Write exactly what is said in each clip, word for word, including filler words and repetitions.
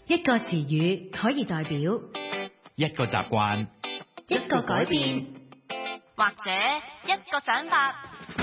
一個詞語可以代表一個習慣， 一個改變， 或者一個想法。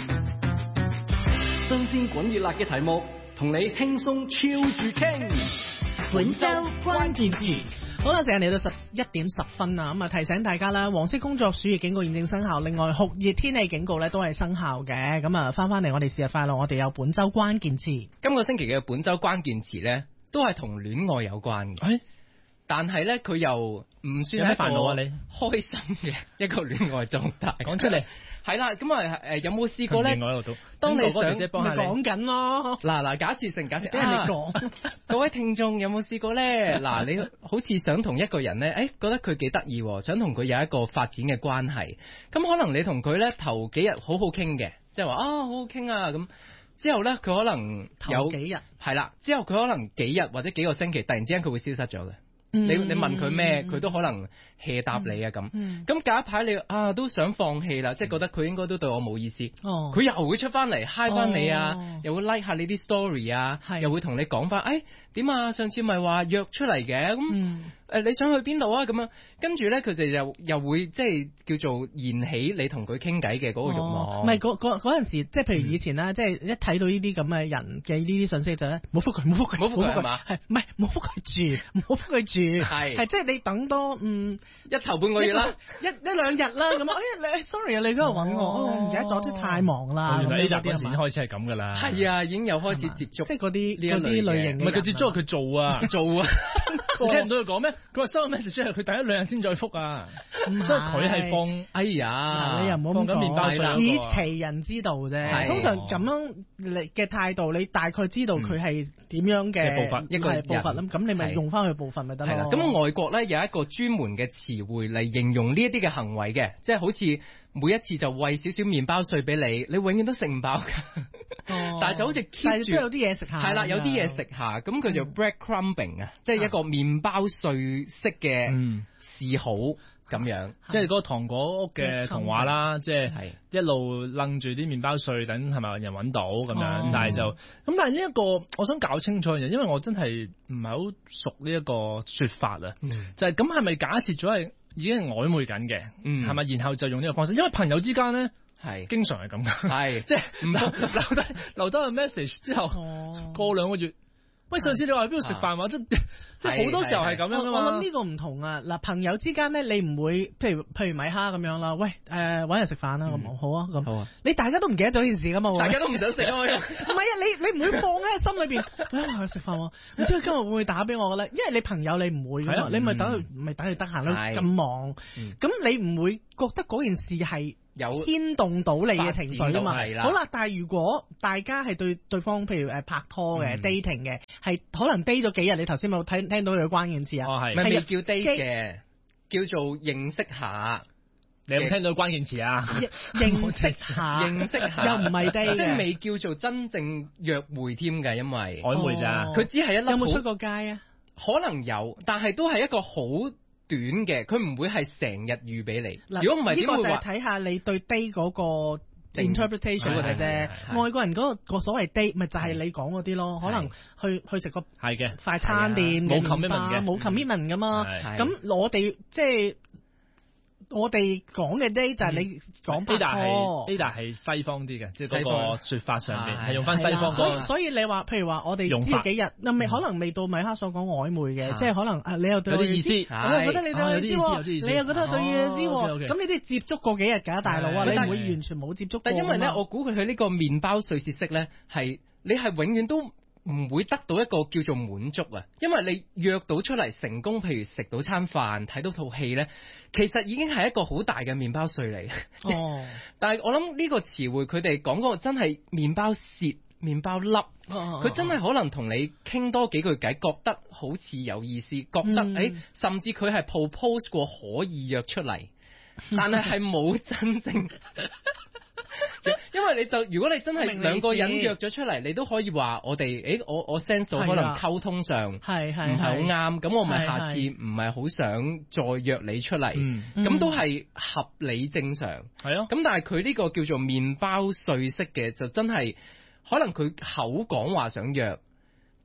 新鮮滾熱辣嘅題目，同你輕鬆超住傾。 本周關鍵詞。 好啦，成日嚟到十一點十分啦，咁啊提醒大家啦，黃色工作暑熱警告現正生效，另外酷熱天氣警告咧都係生效嘅。咁啊翻翻嚟我哋節日快樂，我哋有本周關鍵詞。 今個星期嘅本周關鍵詞咧，都係同戀愛有關嘅。 誒， 但係咧佢又唔算係一個煩惱啊你開心嘅一個戀愛狀態。 講出嚟。 係啦，咁啊誒有冇試過咧？ 我度當你想哥哥姐姐幫下你講緊咯。 嗱嗱，假設性假設， 俾人哋講。 各位聽眾有冇試過咧？嗱，你好似想同一個人咧，誒覺得佢幾得意，想同佢有一個發展嘅關係。咁可能你同佢咧頭幾日好好傾嘅，即係話啊好好傾啊咁。之後咧佢可能有頭幾日係啦，之後佢可能幾日或者幾個星期，突然之間佢會消失咗嘅。 嗯、 你你問佢咩，佢都可能 hea 答你啊咁。咁、嗯、隔一排你啊都想放棄啦，即係覺得佢應該都對我冇意思。哦，佢又會出翻嚟 hi 翻你啊，哦、又會 like 下你啲 story 啊，又會同你講翻，誒點啊？上次咪話約出嚟嘅咁。嗯誒，你想去邊度啊？咁樣，跟住咧，佢哋又又會即係叫做燃起你同佢傾偈嘅嗰個慾望。 唔係嗰嗰嗰陣時，即係譬如以前啦，嗯、即係一睇到呢啲咁嘅人嘅呢啲信息就咧，冇覆佢，冇覆佢， 冇覆佢係嘛？ 係唔係冇覆佢住，冇覆佢住，係係即係你等多嗯一頭半個月啦， 一一兩日啦咁啊！哎你 sorry 啊，你嗰度揾我，而家咗啲太忙啦。 原來呢集嗰時已經開始係咁噶啦。 係啊，已經有開始接觸， 即係嗰啲嗰啲類型。 唔係佢接觸，佢做啊做啊！ 你聽唔到佢講咩？佢話收個 message 出嚟，佢第一兩日先再覆啊，所以佢係放， 哎呀， 你又唔好咁放緊麵包碎， 以其人之道啫。通常咁樣嘅態度，你大概知道佢係點樣嘅步伐， 一個步伐咁，咁你咪用翻佢部分咪得咯。 係啦，咁外國咧有一個專門嘅詞彙嚟形容呢一啲嘅行為嘅，即係好似每一次就餵少少麵包碎俾你，你永遠都食唔飽㗎。哦、但係就好似 keep 住， 都有啲嘢食下。係啦，有啲嘢食下，咁佢就 breadcrumbing 啊、嗯，即係一個麵包碎式嘅嗜好咁、嗯、樣， 即係嗰個糖果屋嘅童話啦，即係一路擸住啲麵包碎，等係咪人揾到咁樣？哦、但係就咁，但係呢一個我想搞清楚嘅，因為我真係唔係好熟呢一個説法啊，嗯、就係咁係咪假設咗係已經係曖昧緊嘅，係咪、嗯？然後就用呢個方式，因為朋友之間咧。係，經常係咁噶，係即係留留低留低個 message 之後，哦、過兩個月，喂，上次你話去邊度食飯話，即即係好多時候係咁樣噶嘛。我諗呢個唔同啊，嗱，朋友之間咧，你唔會，譬如譬如米哈咁樣啦，喂，誒，搵人食飯啦，咁、嗯、好啊，咁，好啊，你大家都唔記得咗件事噶嘛， 大家都唔想食啊，唔係啊，你你唔會放喺心裏邊，喂，話去食飯，唔知佢今日會唔會打俾我嘅咧？因為你朋友你唔會噶嘛，啊、你咪等佢，咪等佢得閒咯，咁忙，咁、嗯、你唔會覺得嗰件事係。有牽動到你嘅情緒啊嘛，好啦，但係如果大家係對對方，譬如誒拍拖嘅、嗯、dating 嘅，係可能 date 咗幾日，你頭先有冇聽聽到佢嘅關鍵詞啊？ 哦係，咪未叫 date 嘅，叫做認識下。 你有冇聽到關鍵詞啊？ 認識下， 認識下， 又唔係 date， 即係未叫做真正約會添㗎，因為曖昧咋， 佢只係一粒。 有冇出過街啊？ 可能有，但係都係一個好短嘅，佢唔會係成日預俾你。如果唔係， 呢個就係睇下你對 date 嗰個 interpretation 嘅啫。外國人嗰個個所謂 date 咪就係你講嗰啲咯，可能去去食個係嘅快餐店冇 commitment 嘅， 冇 commitment 噶嘛。咁我哋即係我哋講嘅 date 就係你講拍拖。 呢笪係西方啲嘅，即係嗰個説法上邊係用翻西方。 所以所以你話，譬如話我哋呢幾日，又未可能未到米哈所講曖昧嘅，即係可能啊，你又對我有啲意思， 我又覺得你對我意思，你又覺得對我意思，咁你都接觸過幾日㗎，大佬啊，你唔會完全冇接觸過。 但因為咧，我估佢佢呢個麵包碎屑式咧，係你係永遠都唔會得到一個叫做滿足啊，因為你約到出嚟成功，譬如食到餐飯、睇到套戲咧，其實已經係一個好大嘅麵包碎嚟。哦，但係我諗呢個詞彙佢哋講嗰個真係麵包屑、麵包粒，佢、哦、真係可能同你傾多幾句偈，覺得好似有意思，覺得誒、嗯欸，甚至佢係 propose 過可以約出嚟，但係係冇真正。因為你就如果你真係兩個人約咗出嚟，你都可以話我哋，誒，我我 sense 到可能溝通上係係唔係好啱，咁我咪下次唔係好想再約你出嚟，咁都係合理正常。係啊，咁但係佢呢個叫做麵包碎式嘅，就真係可能佢口講話想約，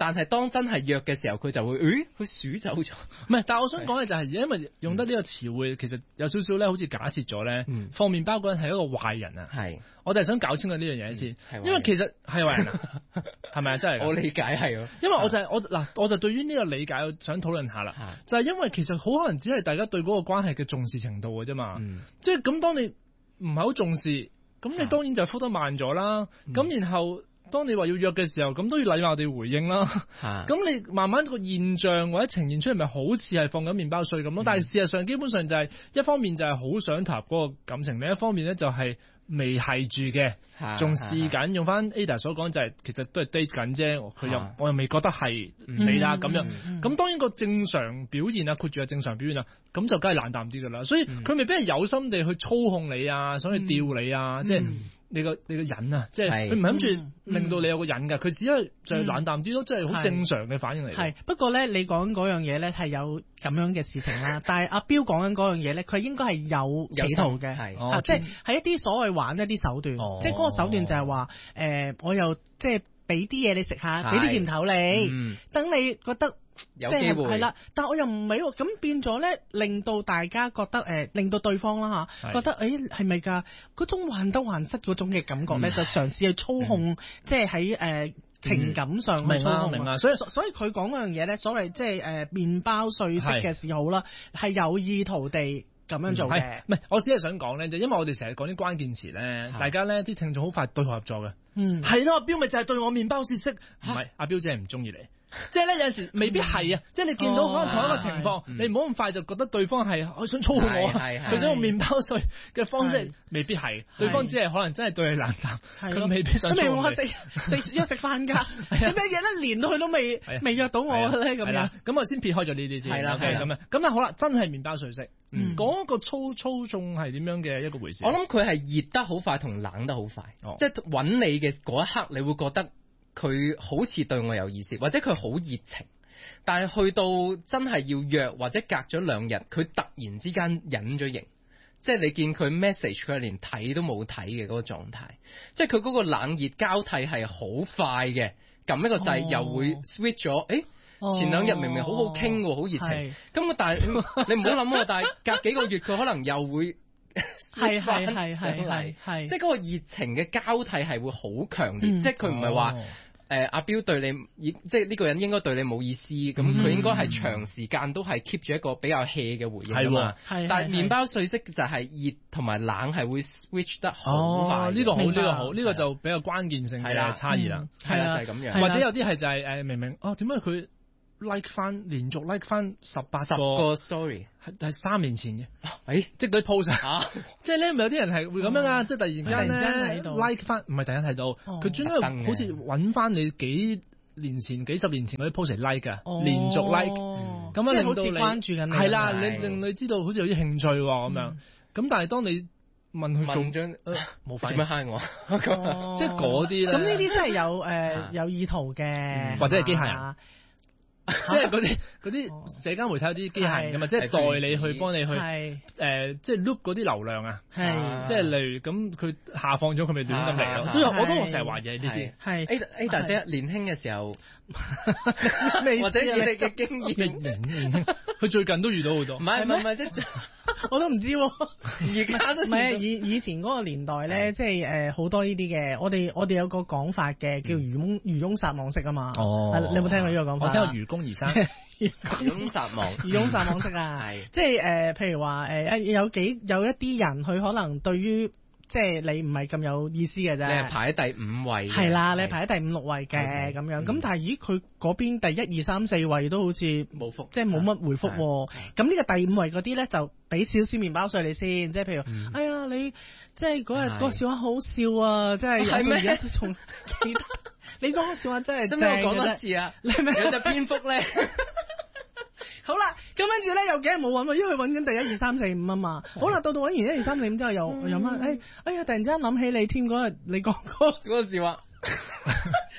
但係當真係約嘅時候，佢就會誒佢數走咗。 唔係，但係我想講嘅就係因為用得呢個詞彙，其實有少少咧，好似假設咗咧， 嗯、 放麵包嗰人係一個壞人啊。 係， 我就係想搞清楚呢樣嘢先，嗯、因為其實係壞人啊，係咪啊？真係。 我理解係喎， 因為我就係、是、我嗱，我就對於呢個理解想討論下啦，就係因為其實好可能只係大家對嗰個關係嘅重視程度嘅啫嘛，嗯、即係咁當你唔係好重視，咁你當然就覆得慢咗啦，咁、嗯、然後。當你話要約嘅時候，咁都要禮貌地回應啦。咁、啊、你慢慢個現象或者呈現出嚟，咪好似係放緊麵包碎咁咯。嗯、但係事實上，基本上就係、是、一方面就係好想投入嗰個感情，另一方面咧就係未係住嘅，仲試緊。啊、用翻 Ada 所講就係、是、其實都係 date 緊啫。佢又、啊、我又未覺得係你啦咁樣。咁、嗯嗯、當然個正常表現啊，括住係正常表現啊，咁就梗係冷淡啲噶啦。所以佢未必係有心地去操控你啊，想去吊你啊，嗯、即係。你個你個癮啊，即係佢唔係諗住令到你有個癮㗎，佢、嗯、只係就係冷淡啲咯，即係好正常嘅反應嚟。 係不過咧，你講嗰樣嘢咧係有咁樣嘅事情啦，但係阿彪講緊嗰樣嘢咧，佢應該係有企圖嘅，係、哦、即係係一啲所謂玩一啲手段，哦、即係嗰個手段就係話誒，我又即係俾啲嘢你食下，俾啲甜頭你，等、嗯、你覺得。 有機會係啦， 但我又唔係喎，咁變咗咧，令到大家覺得誒、呃，令到對方啦嚇，覺得誒係咪㗎？嗰種患得患失嗰種嘅感覺咧，嗯、就嘗試去操控，嗯、即係喺誒情感上去操控。明啊，明啊，所以所以佢講嗰樣嘢咧，所謂即係誒麵包碎式嘅時候啦，係有意圖地咁樣做嘅。 唔係，我只係想講咧，就因為我哋成日講啲關鍵詞咧，大家咧啲聽眾好快對號入座嘅。嗯，係咯，阿彪咪就係對我麵包碎式，唔係阿彪姐係唔中意你。即係咧，有陣時未必係啊！即係你見到可能同一個情況，你唔好咁快就覺得對方係我想操控我，佢想用麵包碎嘅方式，未必係。對方只係可能真係對你冷淡，佢未必想操控你。咁你我食食約食飯㗎，點解約一年到佢都未未約到我咧？咁樣咁我先撇開咗呢啲先。係啦，係咁樣。咁啊好啦，真係麵包碎式。嗰個操操縱係點樣嘅一個回事？ 我諗佢係熱得好快同冷得好快，即係揾你嘅嗰一刻，你會覺得。佢好似對我有意思，或者佢好熱情，但係去到真係要約或者隔咗兩日，佢突然之間隱咗形，即係你見佢 message 佢連睇都冇睇嘅嗰個狀態，即係佢嗰個冷熱交替係好快嘅，撳一個掣又會 switch 咗，誒、哦欸、前兩日明明好好傾喎，好熱情，咁是但係你唔好諗喎，但係隔幾個月佢可能又會。係係係係係係，即係嗰個熱情嘅交替係會好強烈，嗯、即係佢唔係話誒阿彪對你，即係呢個人應該對你冇意思，咁佢、嗯、應該係長時間都係 keep 住一個比較 hea 嘅回應啊嘛。係，但係麵包碎式就係熱同埋冷係會 switch 得好快。呢、 哦這個好，呢、這個好，呢、這個就比較關鍵性嘅差異啦。 係啦，就係、是、咁樣。 或者有啲係就係、是、誒明明哦點解佢？like 翻連續 like 翻十八個， 個 story 係係三年前嘅，誒、哎、即係嗰啲 post 啊，即係咧咪有啲人係會咁樣啊，哦、即係突然間咧 like 翻，唔係突然間睇到，佢專登好似揾翻你幾年前、幾十年前嗰啲 post 嚟 like 㗎，哦、連續 like，咁樣令到你關注緊你，係啦，你令你知道好似有啲興趣喎咁、嗯、樣，咁但係當你問佢做張冇反應，做咩蝦我？即係嗰啲咧， 咁呢啲真係有誒、呃、有意圖嘅、 嗯，或者係機械人。即係嗰啲嗰啲社交媒體有啲機械人㗎嘛，即係代你去幫你去誒，即係 loop 嗰啲流量啊，即係例如咁佢下放咗佢咪亂咁嚟咯，都有我都成日懷疑呢啲。係 A Ada 姐年輕嘅時候，或者以你嘅經驗， 年輕佢最近都遇到好多。 唔係唔係唔係，即係我都唔知喎。 而家都唔係以以前嗰個年代咧，即係誒好多呢啲嘅。我哋我哋有個講法嘅，叫漁翁漁翁撒網式啊嘛。哦，你有冇聽過呢個講法？ 我聽過愚公移山。 漁翁撒網， 漁翁撒網式啊，係即係誒，譬如話誒，有幾有一啲人，佢可能對於即係你唔係咁有意思嘅啫。 你係排喺第五位， 係啦，你係排喺第五六位嘅咁樣。咁但係咦，佢嗰邊第一二三四位都好似冇覆，即係冇乜回覆。咁呢個第五位嗰啲咧，就俾少少麵包碎你先。即係譬如，哎呀，你即係嗰日嗰個笑話好笑啊！即係係咩？而家都仲記得。你講個笑話真係正嘅啫。使唔使我講多次啊？你係咪有隻蝙蝠咧？好啦，咁跟住咧又幾日冇揾喎，因為佢揾緊第一二三四五啊嘛。好啦，到到揾完一二三四五之後又又乜？哎哎呀，突然之間諗起你添嗰日你講嗰嗰個笑話，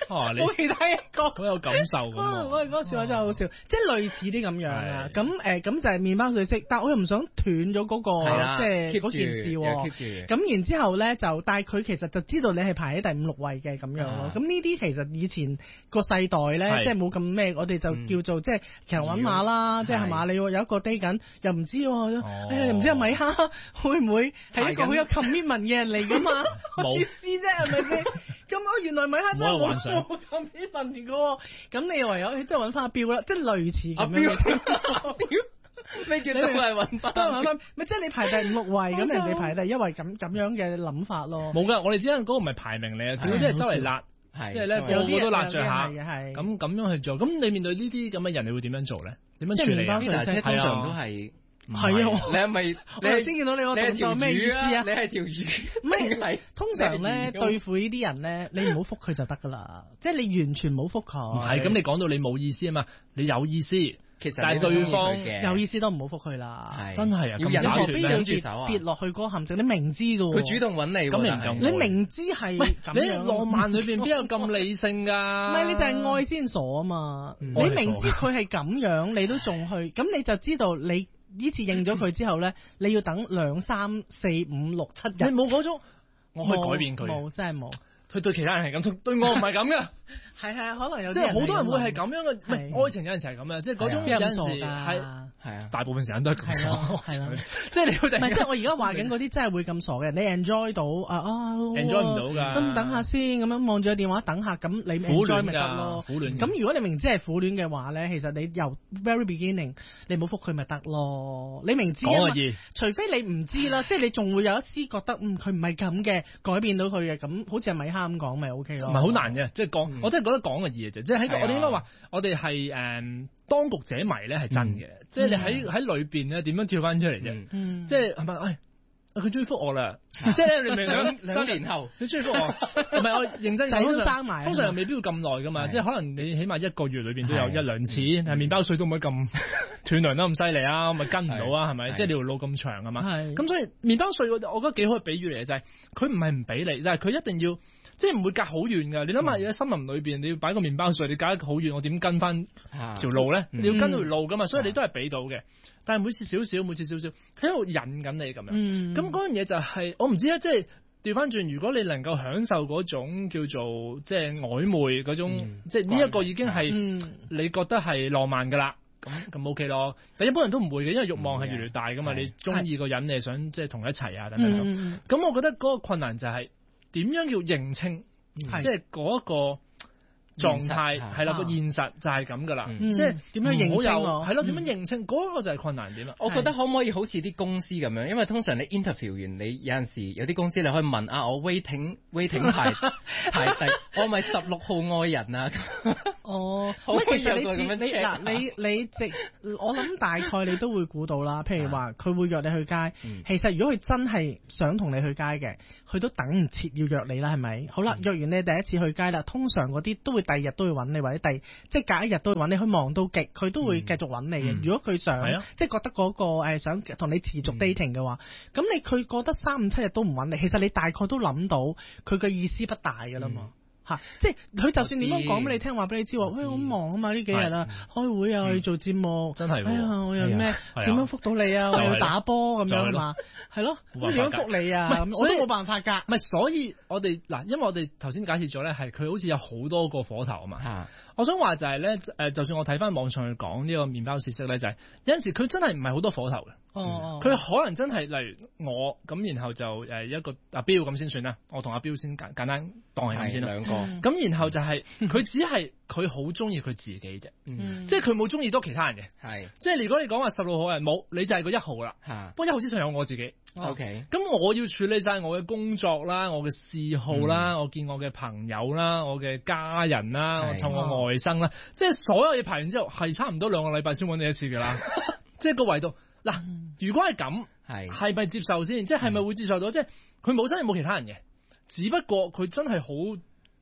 冇其他一個。 好有感受咁喎。 嗰個笑話真係好笑，即係類似啲咁樣啊。咁誒咁就係麵包碎式，但係我又唔想斷咗嗰個即係嗰件事喎。咁然之後咧就，但係佢其實就知道你係排喺第五六位嘅咁樣咯。咁呢啲其實以前個世代咧，即係冇咁咩，我哋就叫做即係騎牛揾馬啦，即係係嘛？你有一個 day 緊，又唔知喎，哎呀，又唔知阿米哈會唔會係一個好有 commitment 嘅人嚟㗎嘛？冇意思啫，係咪先？咁我原來米哈真係冇冇 commitment 嘅喎，咁你唯有即係揾翻阿標啦，即係類似咁樣嘅情況。 咩叫都係揾翻？ 都係揾翻，咪即係你排第五六位，咁人哋排第一位咁咁樣嘅諗法咯。 冇㗎，我哋只係嗰個唔係排名嚟嘅，佢即係周圍辣。即係咧，個個都辣著下，咁咁樣去做。咁你面對呢啲咁嘅人，你會點樣做咧？點樣處理啊？ 啲車通常都係係啊！ 你係咪你頭先見到你個動作咩意思啊？ 你係條魚咩係？通常咧對付呢啲人咧，你唔好覆佢就得噶啦。即係你完全冇覆佢。 唔係咁，你講到你冇意思啊嘛，你有意思。 其實但係對方有意思都唔好覆佢啦， 真係啊！ 要忍住，非要跌跌落去嗰個陷阱，你明知㗎喎。 佢主動揾你， 咁你唔用。 你明知係咁樣， 你浪漫裏邊邊有咁理性㗎？ 唔係你就係愛先傻啊嘛！你明知佢係咁樣，你都仲去，咁你就知道你呢次認咗佢之後咧，你要等兩三四五六七日。 你冇嗰種，我可以改變佢。 冇，真係冇。 佢對其他人係咁，對我唔係咁嘅。 係係，可能有即係好多人會係咁樣嘅，唔係愛情有陣時係咁嘅，即係嗰種有陣時係係啊，大部分時間都係咁傻，係咯，即係你要唔係即係我而家話緊嗰啲真係會咁傻嘅，你 enjoy 到啊啊 enjoy 唔到㗎， 咁等下先咁樣望住個電話等下，咁你 enjoy 咪得咯？ 苦戀咁如果你明知係苦戀嘅話咧，其實你由 very beginning 你冇覆佢咪得咯？你明知啊嘛，除非你唔知啦，即係你仲會有一絲覺得嗯佢唔係咁嘅，改變到佢嘅，咁好似阿米哈咁講咪 OK 咯？ 唔係好難嘅，即係講我真係覺得講嘅嘢啫，即係喺我哋應該話我哋係誒當局者迷咧係真嘅，即係你喺喺裏邊咧點樣跳翻出嚟啫？即係係咪？誒佢終於覆我啦！即係你明唔明？兩兩年後佢終於覆我，唔係我認真仔都生埋， 通常又未必要咁耐噶嘛，即係可能你起碼一個月裏邊都有一兩次，係麵包碎都唔可以咁斷糧得咁犀利啊，咪跟唔到啊，係咪？即係你條路咁長啊嘛，咁所以麵包碎我我覺得幾好嘅比喻嚟嘅就係佢唔係唔俾你，但係佢一定要。即係唔會隔好遠㗎，你諗下喺森林裏邊，你要擺個麵包碎，你隔得好遠，我點跟翻條路咧？嗯、你要跟條路㗎嘛，所以你都係俾到嘅。但係每次少少，每次少少，佢喺度引緊你咁樣。咁嗰、嗯、樣嘢就係、是、我唔知啊，即係調翻轉，如果你能夠享受嗰種叫做即係曖昧嗰種，嗯、即係呢一個已經係你覺得係浪漫㗎啦。咁咁 OK 咯。但一般人都唔會嘅，因為慾望係越嚟越大㗎嘛。嗯、你中意個人，你係想即係同佢一齊啊等等咁。咁、嗯、我覺得嗰個困難就係、是。點樣叫認清？嗯、即係嗰一個狀態係啦，個現實就係咁噶啦。即係點樣認清？係咯，點樣認清？嗰、嗯、個就係困難點啦。 我覺得可唔可以好似啲公司咁樣？因為通常你 interview 完，你有陣時有啲公司你可以問啊，我 waiting waiting 排排第，我咪十六號愛人啊。哦， 咁其實你自你嗱你你直，我諗大概你都會估到啦。譬如話佢會約你去街，嗯、其實如果佢真係想同你去街嘅，佢都等唔切要約你啦，係咪？好啦，嗯、約完你第一次去街啦，通常嗰啲都會第二日都會揾你，或者第即係隔一日都會揾你，佢忙到極，佢都會繼續揾你嘅。嗯、如果佢想、嗯、即係覺得嗰、嗰個、呃、想同你持續 dating 嘅話，咁、嗯、你佢覺得三五七日都唔揾你，其實你大概都諗到佢嘅意思不大㗎啦嘛。嗯吓，即係佢就算點樣講俾你聽，話俾你知，話喂好忙啊嘛呢幾日啊，開會啊，去做節目， 真係， 哎呀我又咩點樣覆到你啊，我要打波咁樣嘛，係咯，咁點樣覆你啊？我都冇辦法㗎。 唔係，所以我哋嗱，因為我哋頭先解釋咗咧，係佢好似有好多個火頭啊嘛。我想話就係咧，誒，就算我睇翻網上去講呢個麵包試食咧，就係有陣時佢真係唔係好多火頭嘅。哦，佢可能真係例如我咁，然後就誒一個阿標咁先算啦。我同阿標先簡簡單當係咁先啦。兩個咁，然後就係佢只係佢好中意佢自己啫。嗯，即係佢冇中意多其他人嘅。係，即係如果你講話十六號人冇，你就係個一號啦。嚇，不過一號之上有我自己。O K，咁我要處理晒我嘅工作啦，我嘅嗜好啦，我見我嘅朋友啦，我嘅家人啦，我湊我外甥啦，即係所有嘢排完之後，係差唔多兩個禮拜先揾你一次㗎啦。即係個維度嗱，如果係咁，係係咪接受先？即係係咪會接受到？即係佢冇真係冇其他人嘅，只不過佢真係好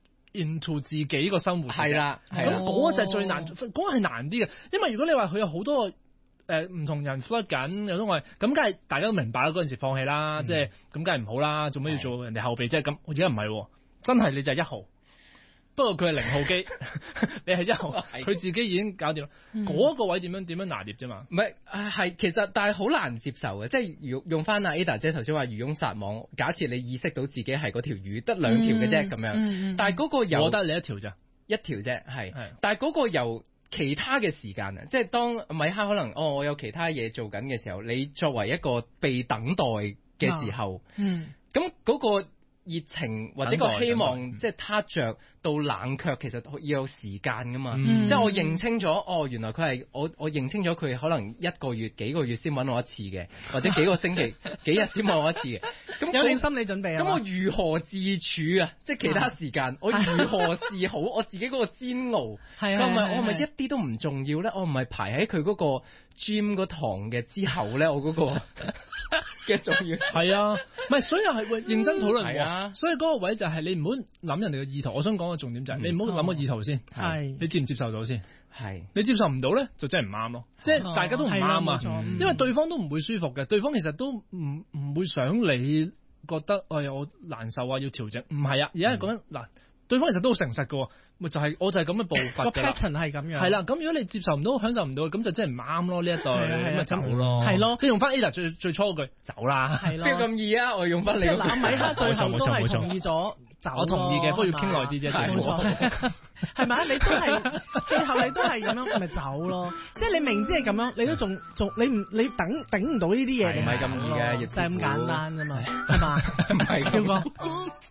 into 自己個生活。係啦，咁嗰個就係最難，嗰個係難啲嘅。因為如果你話佢有好多誒唔同人 flirt 緊，有種愛，咁梗係大家都明白啦。嗰陣時放棄啦，即係咁梗係唔好啦。做咩要做人哋後備？即係咁，而家唔係，真係你就係一號。 不過佢係零號機，你係一號，佢自己已經搞掂啦。嗰、嗯、個位點樣點樣拿捏啫嘛？ 唔係係其實，但係好難接受嘅，即係用用翻阿 Ada 姐頭先話漁翁撒網，假設你意識到自己係嗰條魚得兩條嘅啫咁樣，嗯嗯、但係嗰個由我得你一條咋， 一條啫係，但係嗰個由其他嘅時間啊，即係當米哈可能哦我有其他嘢做緊嘅時候，你作為一個被等待嘅時候，嗯，咁嗰、嗰個。熱情或者個希望，即係撻着到冷卻，其實要有時間噶嘛。嗯、即係我認清咗，哦，原來佢係我我認清咗佢可能一個月幾個月先揾我一次嘅，或者幾個星期幾日先揾我一次嘅。咁有啲心理準備啊。 咁我如何自處啊？即係其他時間，我如何是好？我自己嗰個煎熬，係啊，我咪我咪一啲都唔重要咧？我唔係排喺佢嗰個 gym 嗰堂嘅之後咧，我嗰、嗰個。嘅重要係啊，唔係所以係會認真討論喎。啊、所以嗰個位就係你唔好諗人哋嘅意圖。我想講嘅重點就係、是嗯、你唔好諗個意圖先，係、哦、你接唔接受到先？係是你接受唔到咧，就真係唔啱咯。即係、哦、大家都唔啱啊，因為對方都唔會舒服嘅，對方其實都唔唔會想你覺得哎呀我難受啊，要調整。唔係啊，而家係講緊嗱，對方其實都好誠實嘅。咪就係我就係咁嘅步伐㗎啦，個 pattern 係咁樣。係啦，咁如果你接受唔到、享受唔到，咁就真係唔啱咯。呢一對咁咪走咯。係咯，即係用翻 Ada 最最初嗰句走啦。係咯，咁易啊！我用翻你。即係攬米哈最後都係同意咗走。我同意嘅，不過要傾耐啲啫。冇錯。係咪啊？你都係最後你都係咁樣，咪走咯。即係你明知係咁樣，你都仲仲你唔你等頂唔到呢啲嘢。唔係咁易嘅，就係咁簡單啫嘛。係嘛？唔係，彪哥。